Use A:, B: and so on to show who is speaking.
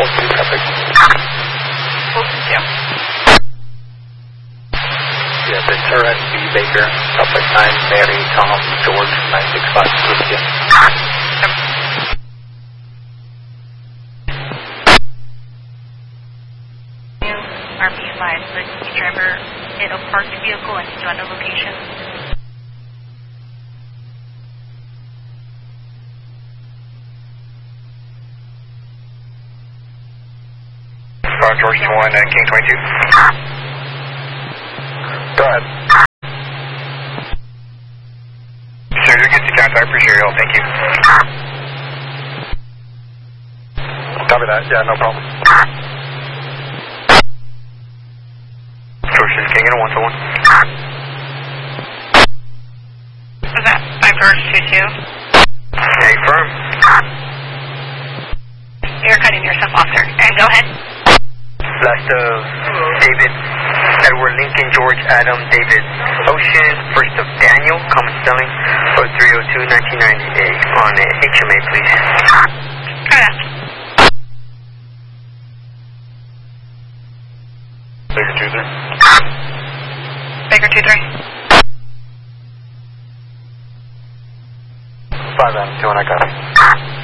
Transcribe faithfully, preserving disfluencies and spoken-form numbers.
A: Hold two, copy.
B: Hold two.
A: Yeah, Ventura, B. Baker, Suffolk nine, Mary, Tom, George, nine six five, Christian.
B: Are be advised that the driver hit a parked vehicle and he's on a location.
C: Five George one, uh, King twenty-two.
A: Go ahead.
C: Sir, you're good to count. I appreciate your help. Thank you.
A: Copy that. Yeah, no problem.
C: George is King in a one to one.
B: Was that five George two two?
C: Hey, firm.
B: You're cutting yourself off, sir. And go ahead.
C: Last of David, Edward Lincoln, George Adam, David Ocean, first of Daniel, common spelling, oh three oh two, nineteen ninety-eight on a H M A, please.
B: Correct.
C: Baker two three.
B: Baker two three.
A: Five M, two, and I got it.